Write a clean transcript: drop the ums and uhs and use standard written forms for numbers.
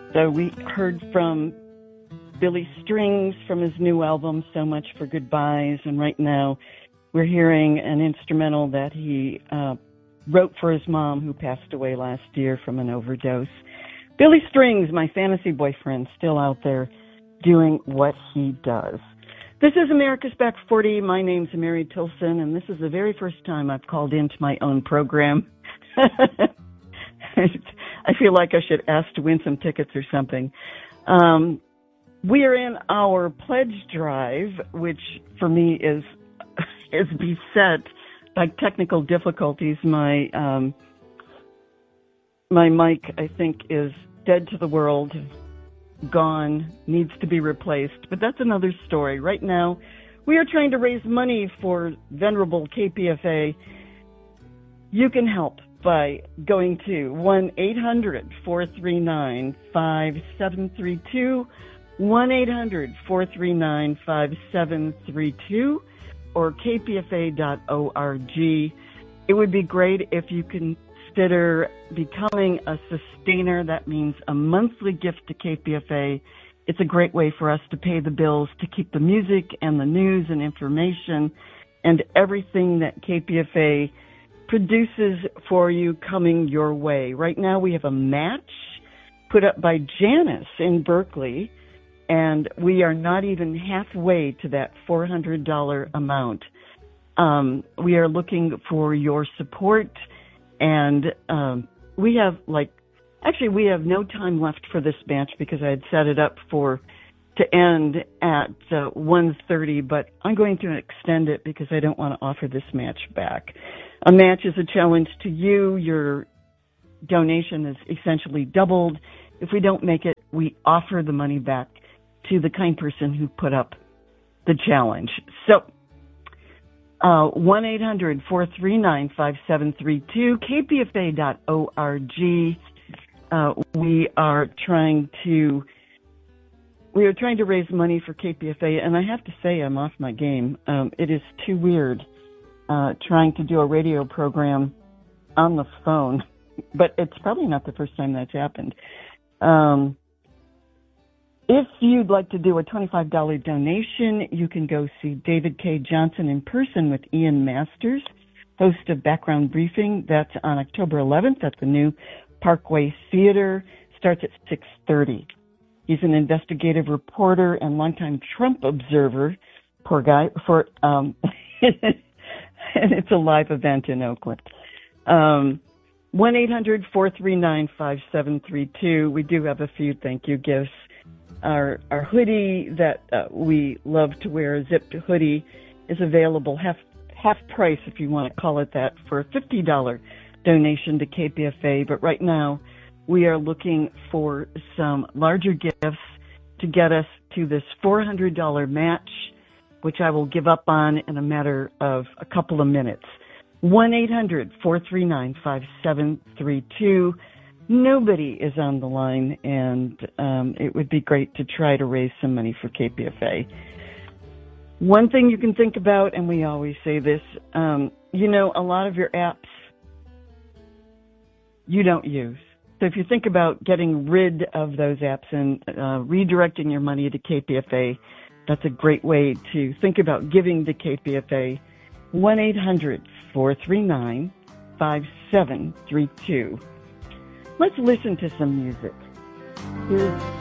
So we heard from Billy Strings from his new album, So Much for Goodbyes, and right now we're hearing an instrumental that he wrote for his mom who passed away last year from an overdose. Billy Strings, my fantasy boyfriend, still out there doing what he does. This is America's Back 40. My name's Mary Tilson, and this is the very first time I've called into my own program. I feel like I should ask to win some tickets or something. We are in our pledge drive, which for me is beset by technical difficulties. My mic, I think, is dead to the world, gone, needs to be replaced. But that's another story. Right now, we are trying to raise money for venerable KPFA. You can help by going to 1-800-439-5732, 1-800-439-5732, or kpfa.org. It would be great if you consider becoming a sustainer. That means a monthly gift to KPFA. It's a great way for us to pay the bills, to keep the music and the news and information and everything that KPFA produces for you coming your way. Right now we have a match put up by Janice in Berkeley, and we are not even halfway to that $400 amount. We are looking for your support, and we have we have no time left for this match because I had set it up to end at 1:30, but I'm going to extend it because I don't want to offer this match back. A match is a challenge to you. Your donation is essentially doubled. If we don't make it, we offer the money back to the kind person who put up the challenge. So 1-800-439-5732, kpfa.org. We are trying to raise money for KPFA, and I have to say I'm off my game. It is too weird trying to do a radio program on the phone, but it's probably not the first time that's happened. If you'd like to do a $25 donation, you can go see David K. Johnson in person with Ian Masters, host of Background Briefing. That's on October 11th at the new Parkway Theater. Starts at 6:30. He's an investigative reporter and longtime Trump observer. Poor guy. And it's a live event in Oakland. 1-800-439-5732. We do have a few thank you gifts. Our hoodie that we love to wear, a zipped hoodie, is available half price, if you want to call it that, for a $50 donation to KPFA. But right now, we are looking for some larger gifts to get us to this $400 match, which I will give up on in a matter of a couple of minutes. 1-800-439-5732. Nobody is on the line, and it would be great to try to raise some money for KPFA. One thing you can think about, and we always say this, a lot of your apps you don't use. So if you think about getting rid of those apps and redirecting your money to KPFA, that's a great way to think about giving to KPFA. 1-800-439-5732. Let's listen to some music. Here's